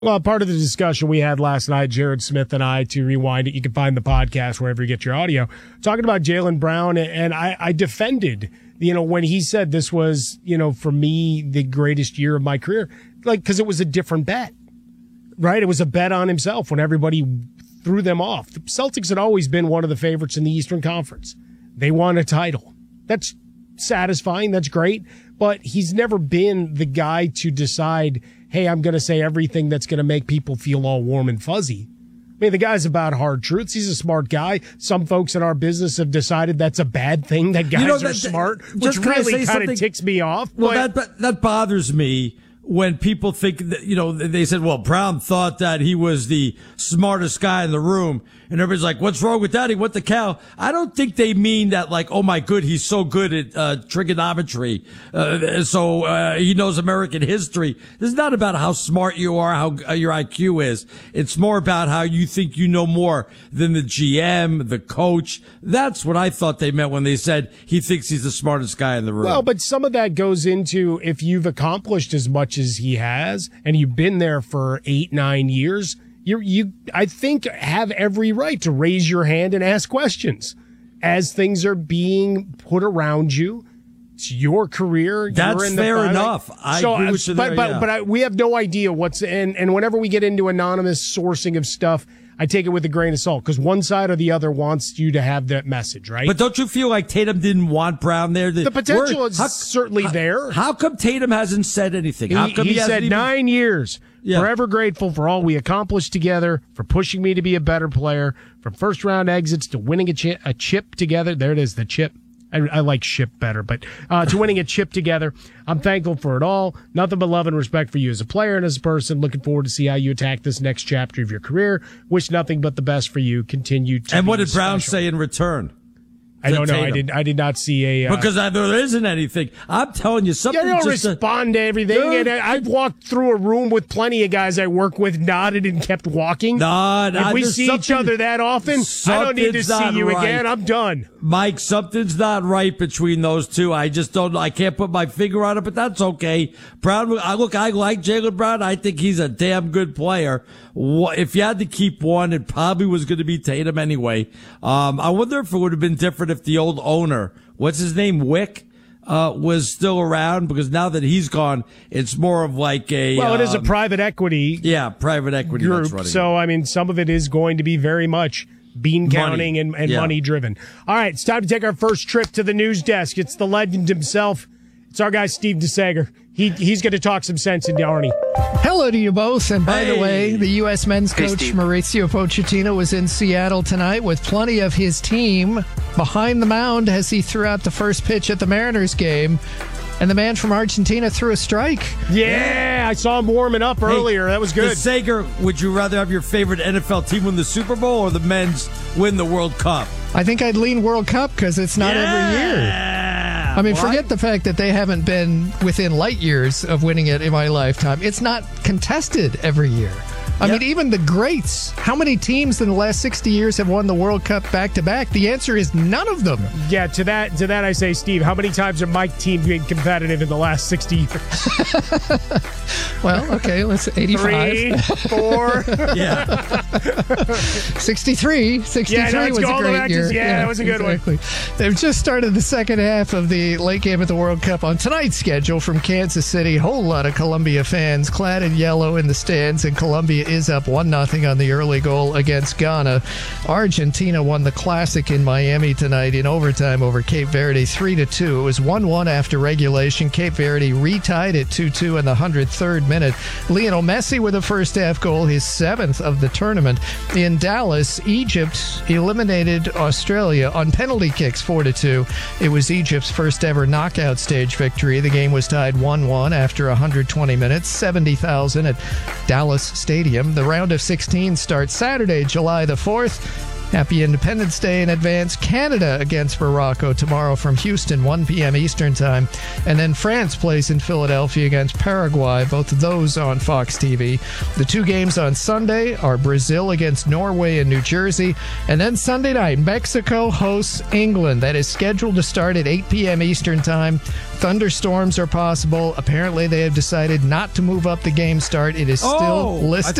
Well, part of the discussion we had last night, Jared Smith and I, to rewind it, you can find the podcast wherever you get your audio, talking about Jaylen Brown, and I defended, when he said this was, for me, the greatest year of my career, because it was a different bet, right? It was a bet on himself when everybody threw them off. The Celtics had always been one of the favorites in the Eastern Conference. They won a title. That's satisfying. That's great. But he's never been the guy to decide, hey, I'm going to say everything that's going to make people feel all warm and fuzzy. I mean, the guy's about hard truths. He's a smart guy. Some folks in our business have decided that's a bad thing, that guys are smart, which really kind of ticks me off. Well, that bothers me when people think that, they said, well, Brown thought that he was the smartest guy in the room. And everybody's like, what's wrong with that? He went to Cal. I don't think they mean that oh my good, he's so good at trigonometry. So he knows American history. This is not about how smart you are, how your IQ is. It's more about how you think you know more than the GM, the coach. That's what I thought they meant when they said he thinks he's the smartest guy in the room. Well, but some of that goes into if you've accomplished as much as he has and you've been there for 8-9 years, you I think have every right to raise your hand and ask questions as things are being put around you. It's your career. That's fair enough. I agree with you there, but we have no idea what's and whenever we get into anonymous sourcing of stuff, I take it with a grain of salt because one side or the other wants you to have that message, right? But don't you feel like Tatum didn't want Brown there? The potential is certainly there. How come Tatum hasn't said anything? How come he said 9 years. Yeah. Forever grateful for all we accomplished together, for pushing me to be a better player, from first-round exits to winning a chip together. There it is, the chip. I like ship better, but to winning a chip together. I'm thankful for it all. Nothing but love and respect for you as a player and as a person. Looking forward to see how you attack this next chapter of your career. Wish nothing but the best for you. Continue to. And what did Brown say in return? I don't know. I did not see a because there isn't anything. I'm telling you something. You don't respond to everything. And I've walked through a room with plenty of guys I work with, nodded and kept walking. If we see each other that often, I don't need to see you again. I'm done. Mike, something's not right between those two. I just don't. I can't put my finger on it, but that's okay. Brown. I like Jaylen Brown. I think he's a damn good player. If you had to keep one, it probably was going to be Tatum anyway. I wonder if it would have been different if the old owner, what's his name, Wick, was still around, because now that he's gone, it's more of like a... Well, it is a private equity private equity group. So, I mean, some of it is going to be very much bean counting and money driven. All right, it's time to take our first trip to the news desk. It's the legend himself. It's our guy, Steve DeSager. He's going to talk some sense into Arnie. Hello to you both. And by the way, the U.S. men's coach Mauricio Pochettino was in Seattle tonight with plenty of his team behind the mound as he threw out the first pitch at the Mariners game. And the man from Argentina threw a strike. Yeah, I saw him warming up earlier. That was good. DeSager, would you rather have your favorite NFL team win the Super Bowl or the men's win the World Cup? I think I'd lean World Cup because it's not every year. I mean, forget the fact that they haven't been within light years of winning it in my lifetime. It's not contested every year. I mean, even the greats, how many teams in the last 60 years have won the World Cup back-to-back? The answer is none of them. Yeah, to that I say, Steve, how many times have my team been competitive in the last 60 years? Well, okay, let's 85. 3, 4. Yeah. 63 was a great year. Yeah, that was a good one. They've just started the second half of the late game at the World Cup on tonight's schedule from Kansas City. Whole lot of Columbia fans clad in yellow in the stands, and Columbia is up 1-0 on the early goal against Ghana. Argentina won the Classic in Miami tonight in overtime over Cape Verde 3-2. It was 1-1 after regulation. Cape Verde retied at 2-2 in the 103rd minute. Lionel Messi with a first half goal, his 7th of the tournament. In Dallas, Egypt eliminated Australia on penalty kicks 4-2. It was Egypt's first ever knockout stage victory. The game was tied 1-1 after 120 minutes, 70,000 at Dallas Stadium. The round of 16 starts Saturday, July the 4th. Happy Independence Day in advance. Canada against Morocco tomorrow from Houston, 1 p.m. Eastern Time. And then France plays in Philadelphia against Paraguay, both of those on Fox TV. The two games on Sunday are Brazil against Norway in New Jersey. And then Sunday night, Mexico hosts England. That is scheduled to start at 8 p.m. Eastern Time. Thunderstorms are possible. Apparently, they have decided not to move up the game start. It is still listed.